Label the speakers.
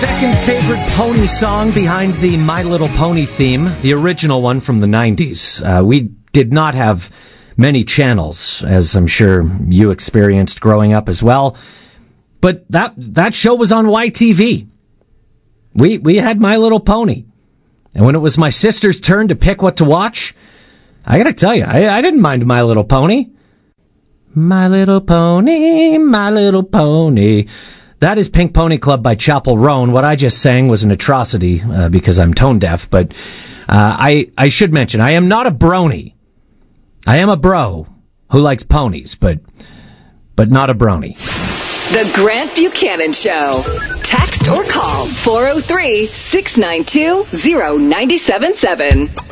Speaker 1: Second favorite pony song behind the My Little Pony theme, the original one from the 90s. We did not have many channels, as I'm sure you experienced growing up as well. But that show was on YTV. We had My Little Pony. And when it was my sister's turn to pick what to watch, I gotta tell you, I didn't mind My Little Pony. My Little Pony, My Little Pony. That is Pink Pony Club by Chappell Roan. What I just sang was an atrocity because I'm tone deaf, but I should mention, I am not a brony. I am a bro who likes ponies, but not a brony.
Speaker 2: The Grant Buchanan Show. Text or call 403-692-0977.